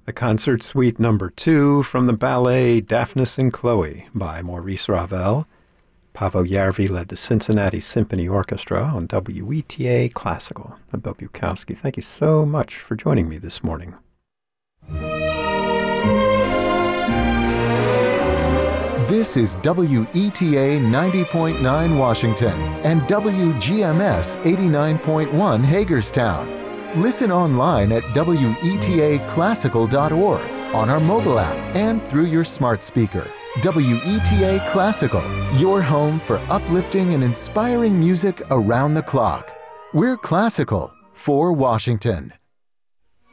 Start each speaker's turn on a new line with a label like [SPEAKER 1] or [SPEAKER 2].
[SPEAKER 1] The Concert Suite Number 2 from the ballet Daphnis and Chloe by Maurice Ravel. Paavo Järvi led the Cincinnati Symphony Orchestra on WETA Classical. I'm Bill Bukowski. Thank you so much for joining me this morning.
[SPEAKER 2] This is WETA 90.9 Washington and WGMS 89.1 Hagerstown. Listen online at WETAClassical.org, on our mobile app, and through your smart speaker. WETA Classical, your home for uplifting and inspiring music around the clock. We're classical for Washington.